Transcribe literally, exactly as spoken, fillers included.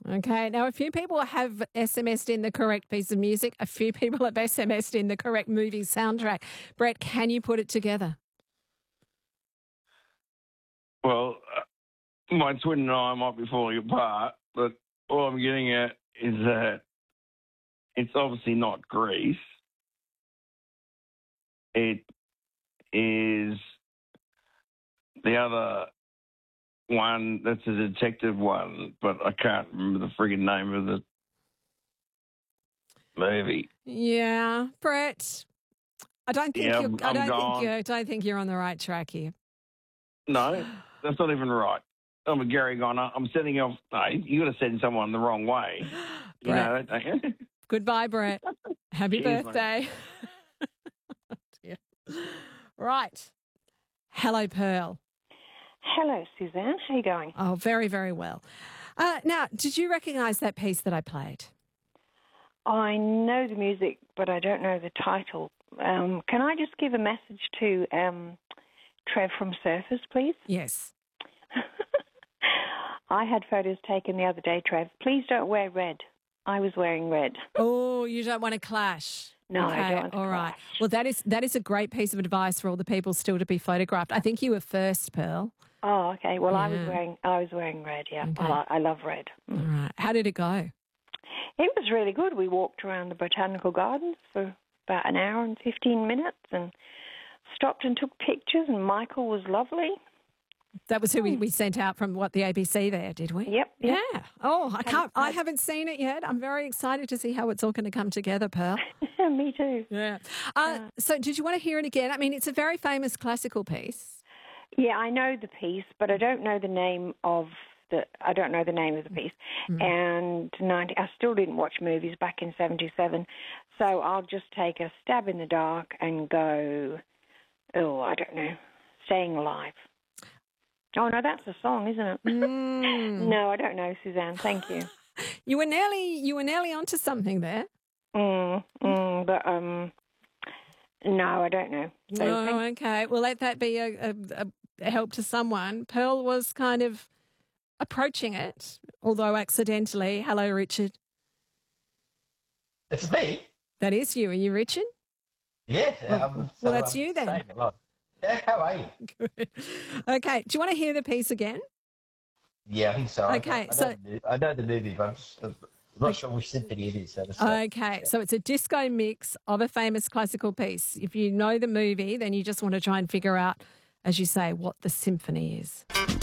Okay. Now, a few people have S M S'd in the correct piece of music. A few people have S M S'd in the correct movie soundtrack. Brett, can you put it together? Well, uh, my twin and I might be falling apart, but all I'm getting at is that it's obviously not Grease. It is the other one that's a detective one, but I can't remember the friggin' name of the movie. Yeah, Brett. I don't think Yeah, you're. I'm, I I'm don't gone. think you. I don't think you're on the right track here. No, that's not even right. I'm a Gary Goner. I'm sending off. No, you got to send someone the wrong way. You Brett. know that, don't you? Goodbye, Brett. Happy Cheers, birthday. Dear. Right. Hello, Pearl. Hello, Suzanne. How you going? Oh, very, very well. Uh, now, did you recognise that piece that I played? I know the music, but I don't know the title. Um, can I just give a message to um, Trev from Surfers, please? Yes. I had photos taken the other day, Trev. Please don't wear red. I was wearing red. Oh, you don't want to clash. No, okay, I don't want to all right. clash. Well, that is that is a great piece of advice for all the people still to be photographed. I think you were first, Pearl. Oh, okay. Well, I was Yeah. wearing I was wearing red. Yeah, Okay. well, I, I love red. All right. How did it go? It was really good. We walked around the botanical gardens for about an hour and fifteen minutes, and stopped and took pictures. And Michael was lovely. That was who we, we sent out from what the A B C there, did we? Yep. yep. Yeah. Oh, I can't. I haven't seen it yet. I'm very excited to see how it's all going to come together, Pearl. Me too. Yeah. Uh, Yeah. so, did you want to hear it again? I mean, it's a very famous classical piece. Yeah, I know the piece, but I don't know the name of the. I don't know the name of the piece. Mm. And ninety, I still didn't watch movies back in seventy-seven, so I'll just take a stab in the dark and go. Oh, I don't know. Staying Alive. Oh no, that's a song, isn't it? Mm. No, I don't know, Suzanne. Thank you. You were nearly. You were nearly onto something there. Mm, mm, but um, no, I don't know. So Oh, thank- okay. Well, let that be a, a, a help to someone. Pearl was kind of approaching it, although accidentally. Hello, Richard. It's me. That is you. Are you Richard? Yeah. Well, um, well, so that's I'm you then. saying a lot. Yeah, how are you? Good. Okay. Do you want to hear the piece again? Yeah, I think so. I- Okay, I, know so- the mo- I know the movie, but I'm just I'm not sure which symphony it is. So that's, uh, Okay. So it's a disco mix of a famous classical piece. If you know the movie, then you just want to try and figure out, as you say, what the symphony is.